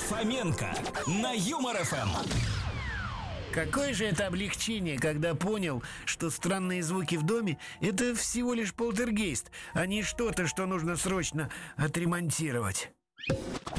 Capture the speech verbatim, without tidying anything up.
Фоменко на Юмор эф эм. Какое же это облегчение, когда понял, что странные звуки в доме — это всего лишь полтергейст, а не что-то, что нужно срочно отремонтировать.